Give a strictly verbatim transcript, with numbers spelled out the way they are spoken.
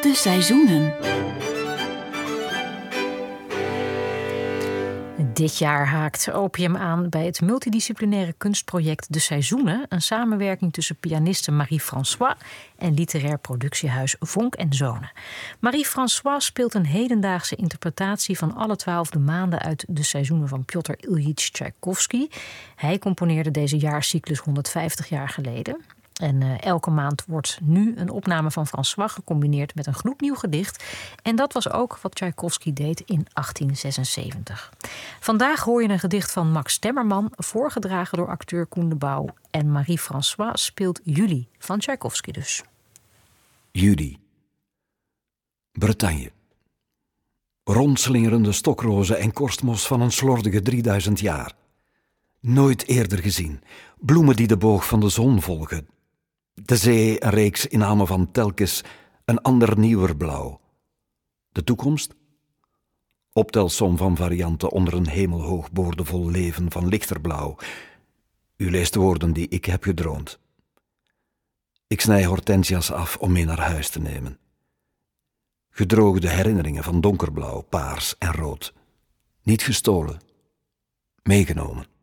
De seizoenen. Dit jaar haakt Opium aan bij het multidisciplinaire kunstproject De Seizoenen, een samenwerking tussen pianiste Marie-François en literair productiehuis Vonk en Zonen. Marie-François speelt een hedendaagse interpretatie van alle twaalf de maanden uit De Seizoenen van Pjotr Iljitj Tchaikovsky. Hij componeerde deze jaarcyclus honderdvijftig jaar geleden. En uh, elke maand wordt nu een opname van François gecombineerd met een gloednieuw gedicht. En dat was ook wat Tchaikovsky deed in achttien zesenzeventig. Vandaag hoor je een gedicht van Max Temmerman, voorgedragen door acteur Koen de Bouw. En Marie-François speelt Julie van Tchaikovsky dus. Julie. Bretagne. Rondslingerende stokrozen en korstmos van een slordige drieduizend jaar. Nooit eerder gezien. Bloemen die de boog van de zon volgen. De zee een reeks innamen van telkens een ander nieuwer blauw. De toekomst? Optelsom van varianten onder een hemelhoog boordevol leven van lichter blauw. U leest de woorden die ik heb gedroomd. Ik snij hortensia's af om mee naar huis te nemen. Gedroogde herinneringen van donkerblauw, paars en rood. Niet gestolen, meegenomen.